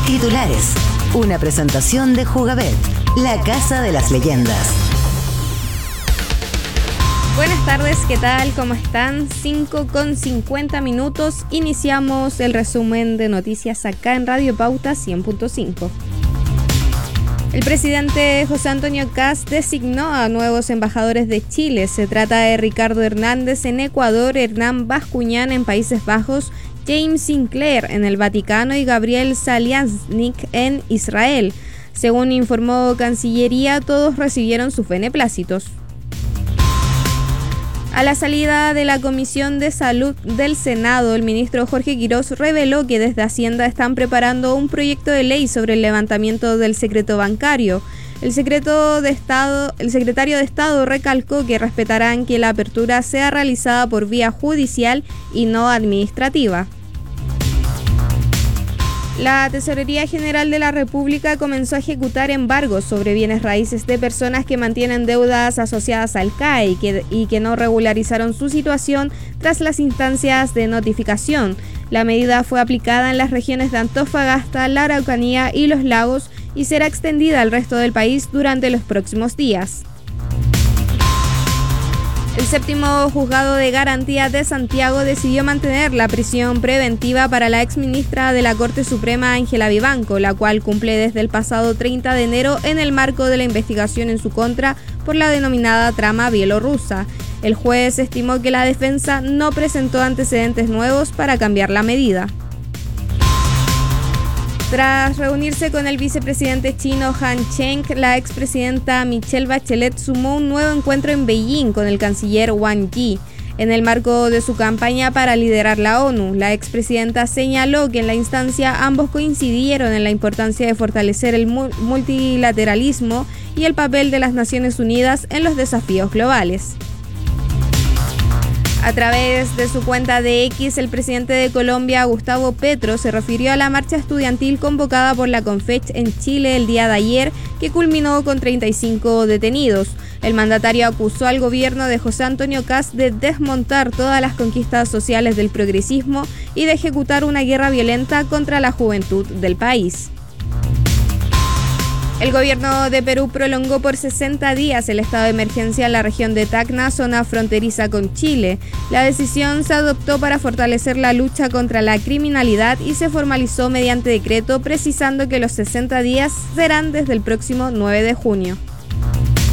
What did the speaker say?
Titulares. Una presentación de Jugabet, la casa de las leyendas. Buenas tardes, ¿qué tal? ¿Cómo están? 5:50. Iniciamos el resumen de noticias acá en Radio Pauta 100.5. El presidente José Antonio Kast designó a nuevos embajadores de Chile. Se trata de Ricardo Hernández en Ecuador, Hernán Bascuñán en Países Bajos, James Sinclair en el Vaticano y Gabriel Saliasnik en Israel. Según informó Cancillería, todos recibieron sus beneplácitos. A la salida de la Comisión de Salud del Senado, el ministro Jorge Quirós reveló que desde Hacienda están preparando un proyecto de ley sobre el levantamiento del secreto bancario. El secretario de Estado recalcó que respetarán que la apertura sea realizada por vía judicial y no administrativa. La Tesorería General de la República comenzó a ejecutar embargos sobre bienes raíces de personas que mantienen deudas asociadas al CAE y que no regularizaron su situación tras las instancias de notificación. La medida fue aplicada en las regiones de Antofagasta, la Araucanía y Los Lagos y será extendida al resto del país durante los próximos días. El séptimo juzgado de garantía de Santiago decidió mantener la prisión preventiva para la exministra de la Corte Suprema Ángela Vivanco, la cual cumple desde el pasado 30 de enero en el marco de la investigación en su contra por la denominada trama bielorrusa. El juez estimó que la defensa no presentó antecedentes nuevos para cambiar la medida. Tras reunirse con el vicepresidente chino Han Cheng, la expresidenta Michelle Bachelet sumó un nuevo encuentro en Beijing con el canciller Wang Yi. En el marco de su campaña para liderar la ONU, la expresidenta señaló que en la instancia ambos coincidieron en la importancia de fortalecer el multilateralismo y el papel de las Naciones Unidas en los desafíos globales. A través de su cuenta de X, el presidente de Colombia, Gustavo Petro, se refirió a la marcha estudiantil convocada por la Confech en Chile el día de ayer, que culminó con 35 detenidos. El mandatario acusó al gobierno de José Antonio Kast de desmontar todas las conquistas sociales del progresismo y de ejecutar una guerra violenta contra la juventud del país. El gobierno de Perú prolongó por 60 días el estado de emergencia en la región de Tacna, zona fronteriza con Chile. La decisión se adoptó para fortalecer la lucha contra la criminalidad y se formalizó mediante decreto, precisando que los 60 días serán desde el próximo 9 de junio.